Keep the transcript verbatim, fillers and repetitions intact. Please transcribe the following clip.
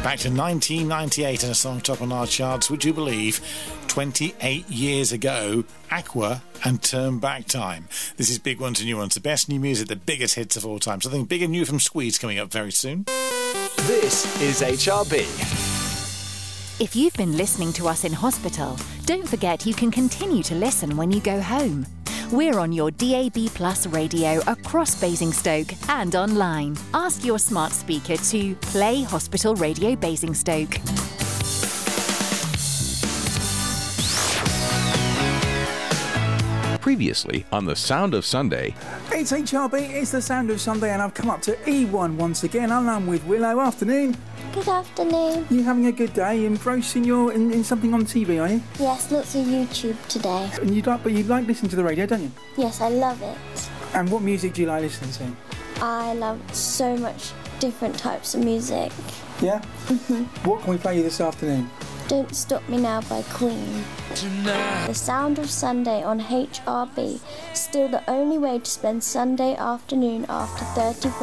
Back to nineteen ninety-eight and a song top on our charts, would you believe? twenty-eight years ago, Aqua and Turn Back Time. This is Big Ones and New Ones, the best new music, the biggest hits of all time. Something big and new from Squeeze coming up very soon. This is H R B. If you've been listening to us in hospital, don't forget you can continue to listen when you go home. We're on your D A B Plus radio across Basingstoke and online. Ask your smart speaker to play Hospital Radio Basingstoke. Previously on The Sound of Sunday. It's H R B, it's The Sound of Sunday, and I've come up to E one once again. I'm with Willow. Afternoon. Good afternoon. You having a good day? Engrossed in your in, in something on T V, are you? Yes, lots of YouTube today. And you like, but you like listening to the radio, don't you? Yes, I love it. And what music do you like listening to? I love so much different types of music. Yeah. Mhm. What can we play you this afternoon? Don't Stop Me Now by Queen. Tonight. The Sound of Sunday on H R B. Still the only way to spend Sunday afternoon after thirty-one.